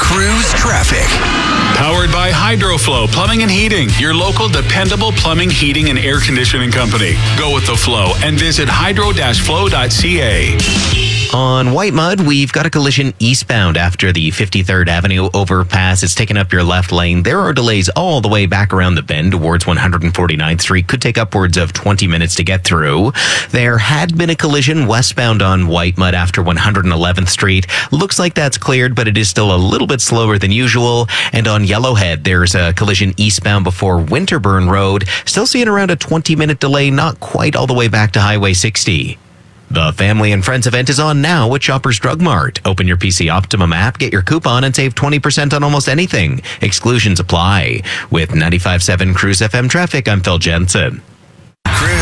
Cruise traffic. Powered by HydroFlow Plumbing and Heating, your local dependable plumbing, heating, and air conditioning company. Go with the flow and visit hydro-flow.ca. On White Mud, we've got a collision eastbound after the 53rd Avenue overpass. It's taken up your left lane. There are delays all the way back around the bend towards 149th Street. Could take upwards of 20 minutes to get through. There had been a collision westbound on White Mud after 111th Street. Looks like that's cleared, but it is still a little bit slower than usual. And on Yellowhead, there's a collision eastbound before Winterburn Road. Still seeing around a 20-minute delay, not quite all the way back to Highway 60. The Family and Friends event is on now at Shoppers Drug Mart. Open your PC Optimum app, get your coupon, and save 20% on almost anything. Exclusions apply. With 95.7 Cruise FM traffic, I'm Phil Jensen.